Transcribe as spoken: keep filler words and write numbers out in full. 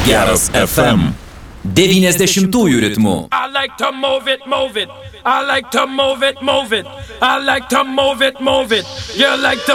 Geras F M. devyniasdešimtųjų ritmų. I like to move it, move it. I like to move it, move it. I like to move it, move it. You like to